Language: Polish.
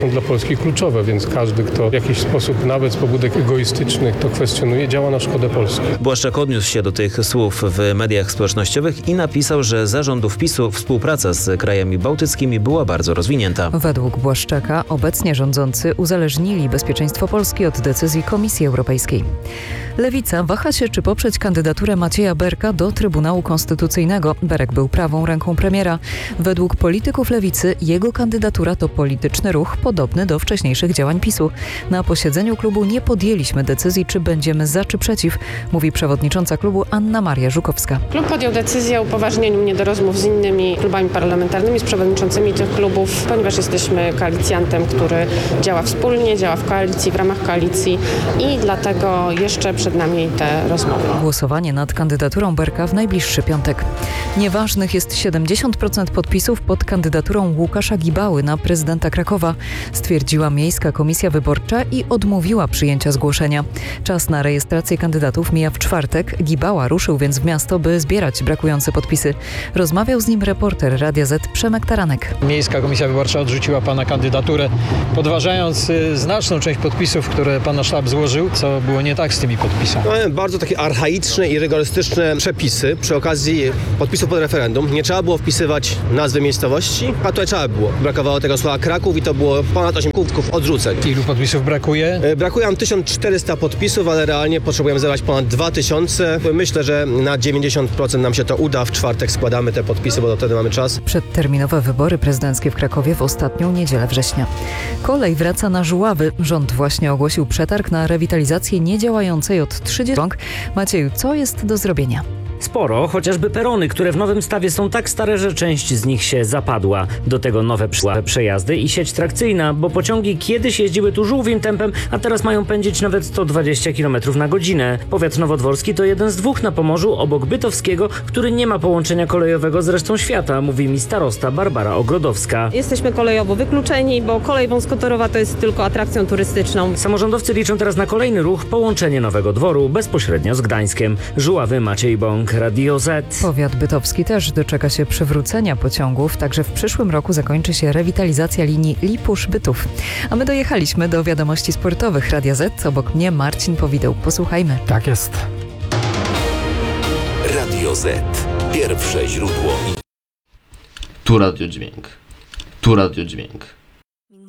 Dla Polski kluczowe, więc każdy, kto w jakiś sposób nawet z pobudek egoistycznych to kwestionuje, działa na szkodę Polski. Błaszczak odniósł się do tych słów w mediach społecznościowych i napisał, że za rządów PiS-u współpraca z krajami bałtyckimi była bardzo rozwinięta. Według Błaszczaka obecnie rządzący uzależnili bezpieczeństwo Polski od decyzji Komisji Europejskiej. Lewica waha się, czy poprzeć kandydaturę Macieja Berka do Trybunału Konstytucyjnego. Berek był prawą ręką premiera. Według polityków Lewicy jego kandydatura to polityczny ruch podobny do wcześniejszych działań PiS-u. Na posiedzeniu klubu nie podjęliśmy decyzji, czy będziemy za czy przeciw, mówi przewodnicząca klubu Anna Maria Żukowska. Klub podjął decyzję o upoważnieniu mnie do rozmów z innymi klubami parlamentarnymi, z przewodniczącymi tych klubów, ponieważ jesteśmy koalicjantem, który działa wspólnie, działa w koalicji, w ramach koalicji i dlatego jeszcze przed nami te rozmowy. Głosowanie nad kandydaturą Berka w najbliższy piątek. Nieważnych jest 70% podpisów pod kandydaturą Łukasza Gibały na prezydenta Krakowa, stwierdziła Miejska Komisja Wyborcza i odmówiła przyjęcia zgłoszenia. Czas na rejestrację kandydatów mija w czwartek. Gibała ruszył więc w miasto, by zbierać brakujące podpisy. Rozmawiał z nim reporter Radia Z Przemek Taranek. Miejska Komisja Wyborcza odrzuciła pana kandydaturę, podważając znaczną część podpisów, które pana sztab złożył, co było nie tak z tymi podpisami. Mamy bardzo takie archaiczne i rygorystyczne przepisy przy okazji podpisów pod referendum. Nie trzeba było wpisywać nazwy miejscowości, a tutaj trzeba było. Brakowało tego słowa Kraków i to było ponad 8 punktów odrzuceń. Ilu podpisów brakuje? Brakuje nam 1400 podpisów, ale realnie potrzebujemy zebrać ponad 2000. Myślę, że na 90% nam się to uda. W czwartek składamy te podpisy, bo do wtedy mamy czas. Przedterminowe wybory prezydenckie w Krakowie w ostatnią niedzielę września. Kolej wraca na Żuławy. Rząd właśnie ogłosił przetarg na rewitalizację niedziałającej od 30 rąk. Macieju, co jest do zrobienia? Sporo, chociażby perony, które w Nowym Stawie są tak stare, że część z nich się zapadła. Do tego nowe przejazdy i sieć trakcyjna, bo pociągi kiedyś jeździły tu żółwim tempem, a teraz mają pędzić nawet 120 km na godzinę. Powiat nowodworski to jeden z dwóch na Pomorzu obok Bytowskiego, który nie ma połączenia kolejowego z resztą świata, mówi mi starosta Barbara Ogrodowska. Jesteśmy kolejowo wykluczeni, bo kolej wąskotorowa to jest tylko atrakcją turystyczną. Samorządowcy liczą teraz na kolejny ruch, połączenie Nowego Dworu bezpośrednio z Gdańskiem. Żuławy, Maciej Bąk, Radio Z. Powiat bytowski też doczeka się przywrócenia pociągów, także w przyszłym roku zakończy się rewitalizacja linii Lipusz-Bytów. A my dojechaliśmy do wiadomości sportowych Radia Z. Obok mnie Marcin Powideł. Posłuchajmy. Tak jest. Radio Z. Pierwsze źródło. Tu Radio Dźwięk. Tu Radio Dźwięk.